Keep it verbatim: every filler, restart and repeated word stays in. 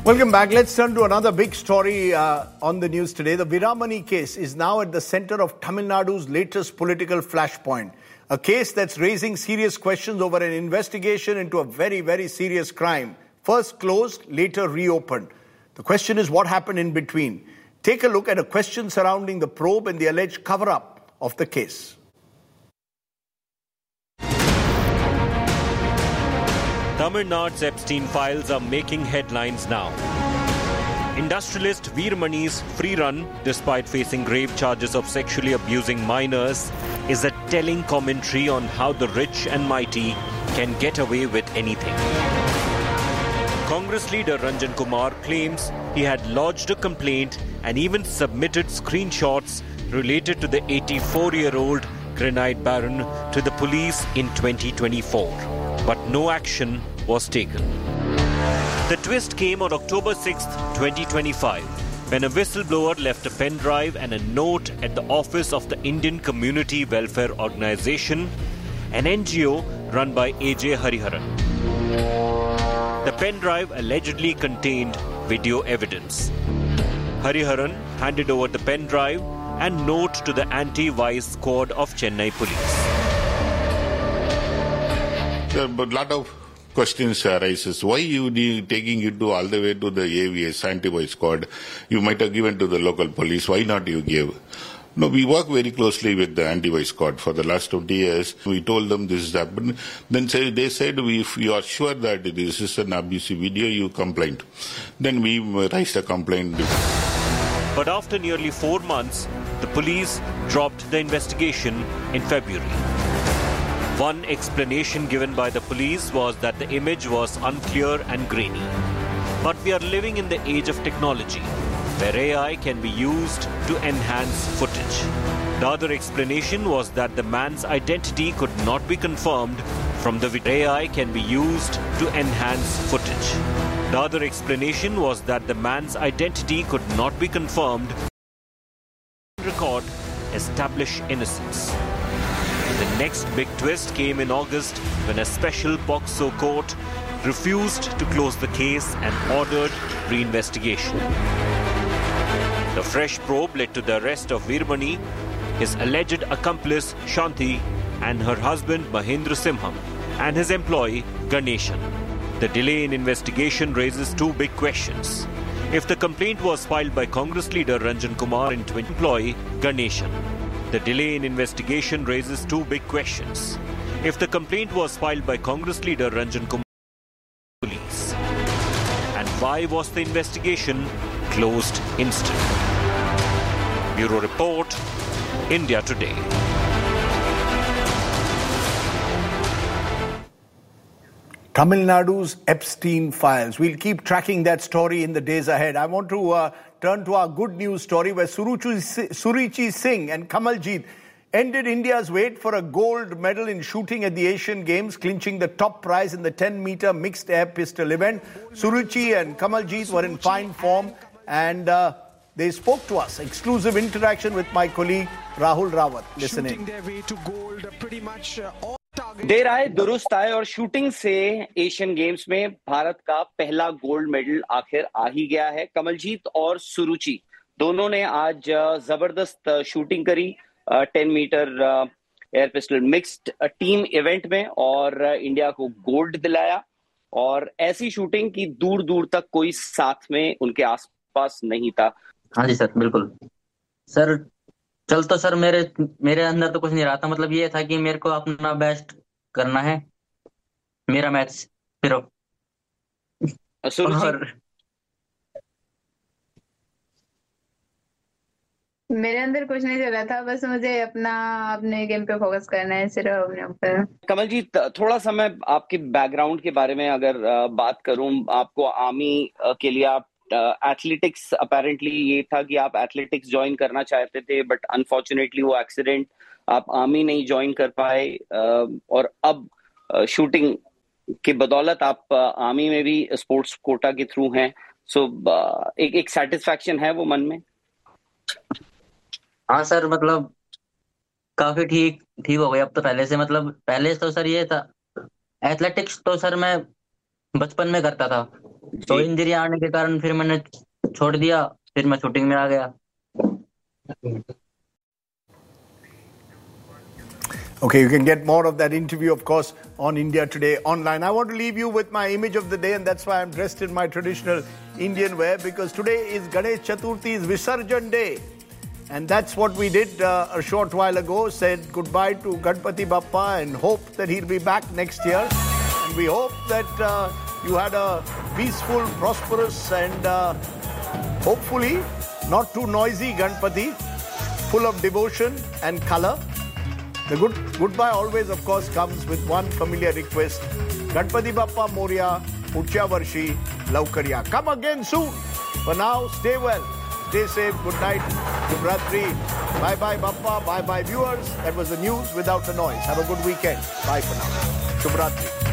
Welcome back. Let's turn to another big story uh, on the news today. The Veeramani case is now at the center of Tamil Nadu's latest political flashpoint. A case that's raising serious questions over an investigation into a very, very serious crime. First closed, later reopened. The question is what happened in between. Take a look at a question surrounding the probe and the alleged cover-up of the case. Tamil Nadu's Epstein files are making headlines now. Industrialist Veeramani's free run, despite facing grave charges of sexually abusing minors, is a telling commentary on how the rich and mighty can get away with anything. Congress leader Ranjan Kumar claims he had lodged a complaint and even submitted screenshots related to the eighty-four-year-old granite baron to the police in twenty twenty-four. But no action was taken. The twist came on October sixth, twenty twenty-five, when a whistleblower left a pen drive and a note at the office of the Indian Community Welfare Organization, an N G O run by A J Hariharan. The pen drive allegedly contained video evidence. Hariharan handed over the pen drive and note to the anti-vice squad of Chennai police. There are a lot of questions arises. Why you need taking it to all the way to the A V S, anti-vice squad? You might have given to the local police. Why not you give? No, we work very closely with the anti-vice squad for the last twenty years. We told them this has happened. Then say, they said, if you are sure that this is an abusive video, you complain. Then we raised a complaint. But after nearly four months, the police dropped the investigation in February. One explanation given by the police was that the image was unclear and grainy. But we are living in the age of technology, where A I can be used to enhance footage. The other explanation was that the man's identity could not be confirmed from the video. A I can be used to enhance footage. The other explanation was that the man's identity could not be confirmed. Record establish innocence. The next big twist came in August when a special POCSO court refused to close the case and ordered reinvestigation. The fresh probe led to the arrest of Veeramani, his alleged accomplice Shanti, and her husband Mahendra Simham, and his employee Ganeshan. The delay in investigation raises two big questions. If the complaint was filed by Congress leader Ranjan Kumar and employee Ganeshan, the delay in investigation raises two big questions. If the complaint was filed by Congress leader Ranjan Kumar police, and why was the investigation closed instantly? Bureau Report, India Today. Tamil Nadu's Epstein files. We'll keep tracking that story in the days ahead. I want to uh, turn to our good news story where Suruchi, Surichi Singh and Kamaljeet ended India's wait for a gold medal in shooting at the Asian Games, clinching the top prize in the ten-meter mixed air pistol event. Suruchi and Kamaljeet were in fine form and uh, they spoke to us. Exclusive interaction with my colleague Rahul Rawat. Listen in. Their way to gold, pretty much uh, all देर आए दुरुस्त आए और shooting से Asian games में भारत का पहला gold medal आखिर आ ही गया है। कमलजीत और सुरुचि दोनों ने आज जबरदस्त शूटिंग करी ten metre air pistol mixed team event में और इंडिया को गोल्ड दिलाया। और ऐसी शूटिंग की दूर दूर तक कोई साथ में उनके आसपास नहीं था। हाँ जी सर, बिल्कुल सर। चल तो सर मेरे मेरे अंदर तो कुछ नहीं रहा था, मतलब ये था कि मेरे को अपना बेस्ट करना है, मेरा मैच सिर्फ। और मेरे अंदर कुछ नहीं चल रहा था, बस मुझे अपना अपने गेम पे फोकस करना है, सिर्फ अपने ऊपर। कमलजीत, थोड़ा सा मैं आपके बैकग्राउंड के बारे में अगर बात करूं, आपको आर्मी के लिए आप एथलेटिक्स अपेरेंटली ये था कि आप एथलेटिक्स ज्वाइन करना चाहते थे, बट अनफॉर्चुनेटली वो एक्सीडेंट आप आर्मी नहीं ज्वाइन कर पाए और अब शूटिंग की बदौलत आप आर्मी में भी स्पोर्ट्स कोटा के थ्रू हैं। सो एक एक सेटिस्फैक्शन है वो मन में? हाँ सर, मतलब काफी ठीक ठीक हो गया अब तो पहले से। मतलब पहले तो सर ये था, एथलेटिक्स तो सर मैं बचपन में करता था तो इंजरी आने के कारण फिर मैंने छोड़ दिया, फिर मैं शूटिंग में आ गया। Okay, you can get more of that interview, of course, on India Today online. I want to leave you with my image of the day, and that's why I'm dressed in my traditional Indian wear, because today is Ganesh Chaturthi's Visarjan Day. And that's what we did uh, a short while ago, said goodbye to Ganpati Bappa and hope that he'll be back next year. And we hope that uh, you had a peaceful, prosperous and uh, hopefully not too noisy Ganpati, full of devotion and color. The good goodbye always, of course, comes with one familiar request. Ganpati Bappa Moria, Puchya Varshi, Laukariya. Come again soon. For now, stay well, stay safe, good night, Shubhratri. Bye-bye Bappa, bye-bye viewers. That was the news without the noise. Have a good weekend. Bye for now. Shubhratri.